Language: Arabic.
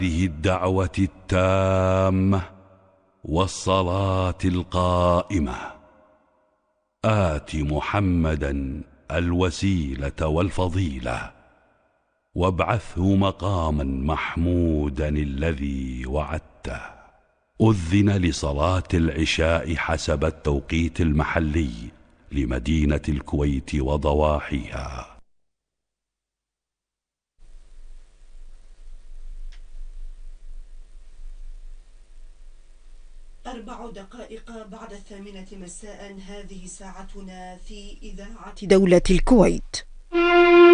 هذه الدعوة التامة والصلاة القائمة آت محمدا الوسيلة والفضيلة وابعثه مقاما محمودا الذي وعدته. أذن لصلاة العشاء حسب التوقيت المحلي لمدينة الكويت وضواحيها. 4 دقائق بعد 8 مساء، هذه ساعتنا في إذاعة دولة الكويت.